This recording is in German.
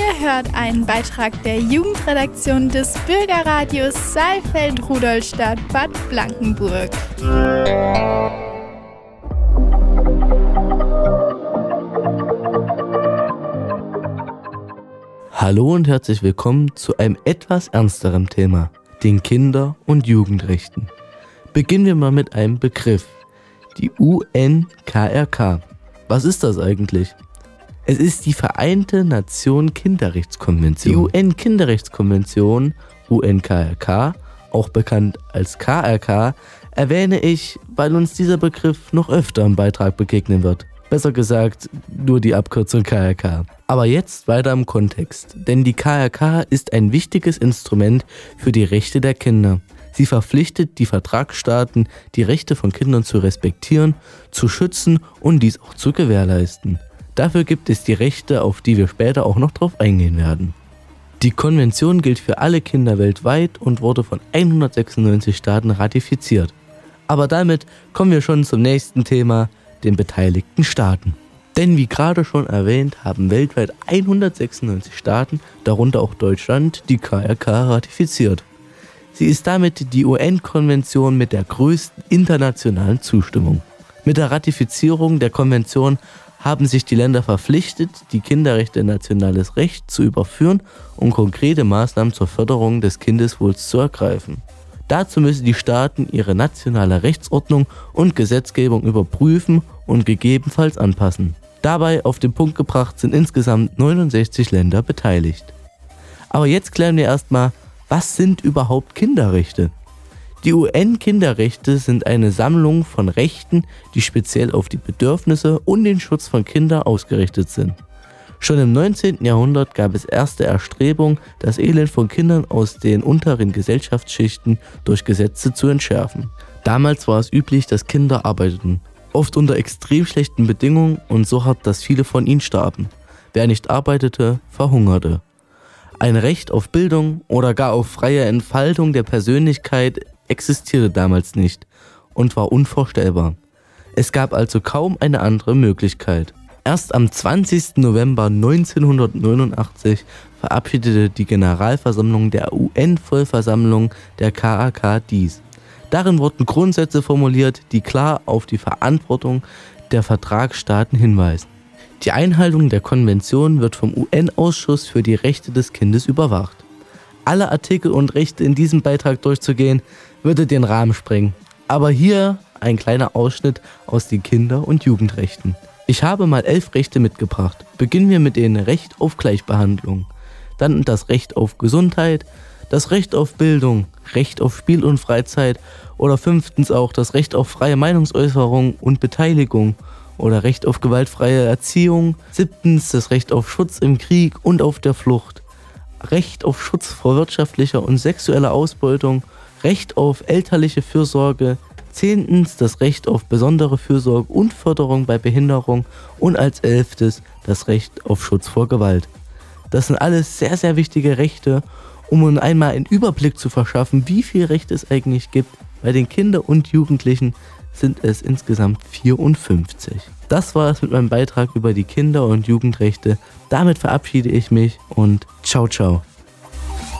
Ihr hört einen Beitrag der Jugendredaktion des Bürgerradios Saalfeld-Rudolstadt-Bad Blankenburg. Hallo und herzlich willkommen zu einem etwas ernsteren Thema, den Kinder- und Jugendrechten. Beginnen wir mal mit einem Begriff, die UNKRK. Was ist das eigentlich? Es ist die Vereinte Nationen Kinderrechtskonvention. Die UN-Kinderrechtskonvention, UNKRK, auch bekannt als KRK, erwähne ich, weil uns dieser Begriff noch öfter im Beitrag begegnen wird. Besser gesagt, nur die Abkürzung KRK. Aber jetzt weiter im Kontext, denn die KRK ist ein wichtiges Instrument für die Rechte der Kinder. Sie verpflichtet die Vertragsstaaten, die Rechte von Kindern zu respektieren, zu schützen und dies auch zu gewährleisten. Dafür gibt es die Rechte, auf die wir später auch noch drauf eingehen werden. Die Konvention gilt für alle Kinder weltweit und wurde von 196 Staaten ratifiziert. Aber damit kommen wir schon zum nächsten Thema, den beteiligten Staaten. Denn wie gerade schon erwähnt, haben weltweit 196 Staaten, darunter auch Deutschland, die KRK ratifiziert. Sie ist damit die UN-Konvention mit der größten internationalen Zustimmung. Mit der Ratifizierung der Konvention haben sich die Länder verpflichtet, die Kinderrechte in nationales Recht zu überführen und konkrete Maßnahmen zur Förderung des Kindeswohls zu ergreifen. Dazu müssen die Staaten ihre nationale Rechtsordnung und Gesetzgebung überprüfen und gegebenenfalls anpassen. Dabei auf den Punkt gebracht sind insgesamt 69 Länder beteiligt. Aber jetzt klären wir erstmal, was sind überhaupt Kinderrechte? Die UN-Kinderrechte sind eine Sammlung von Rechten, die speziell auf die Bedürfnisse und den Schutz von Kindern ausgerichtet sind. Schon im 19. Jahrhundert gab es erste Erstrebungen, das Elend von Kindern aus den unteren Gesellschaftsschichten durch Gesetze zu entschärfen. Damals war es üblich, dass Kinder arbeiteten, oft unter extrem schlechten Bedingungen und so hart, dass viele von ihnen starben. Wer nicht arbeitete, verhungerte. Ein Recht auf Bildung oder gar auf freie Entfaltung der Persönlichkeit existierte damals nicht und war unvorstellbar. Es gab also kaum eine andere Möglichkeit. Erst am 20. November 1989 verabschiedete die Generalversammlung der UN-Vollversammlung der KRK dies. Darin wurden Grundsätze formuliert, die klar auf die Verantwortung der Vertragsstaaten hinweisen. Die Einhaltung der Konvention wird vom UN-Ausschuss für die Rechte des Kindes überwacht. Alle Artikel und Rechte in diesem Beitrag durchzugehen, würde den Rahmen sprengen. Aber hier ein kleiner Ausschnitt aus den Kinder- und Jugendrechten. Ich habe mal 11 Rechte mitgebracht. Beginnen wir mit dem Recht auf Gleichbehandlung. Dann das Recht auf Gesundheit, das Recht auf Bildung, Recht auf Spiel und Freizeit oder 5. auch das Recht auf freie Meinungsäußerung und Beteiligung oder Recht auf gewaltfreie Erziehung. 7. das Recht auf Schutz im Krieg und auf der Flucht. Recht auf Schutz vor wirtschaftlicher und sexueller Ausbeutung, Recht auf elterliche Fürsorge, 10. das Recht auf besondere Fürsorge und Förderung bei Behinderung und als 11. das Recht auf Schutz vor Gewalt. Das sind alles sehr, sehr wichtige Rechte, um uns einmal einen Überblick zu verschaffen, wie viele Rechte es eigentlich gibt. Bei den Kindern und Jugendlichen sind es insgesamt 54. Das war es mit meinem Beitrag über die Kinder- und Jugendrechte. Damit verabschiede ich mich und ciao, ciao.